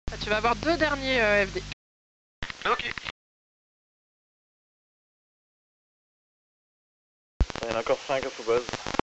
Tu vas avoir 2 derniers FD. Ok. Il y en a encore 5 à sous base.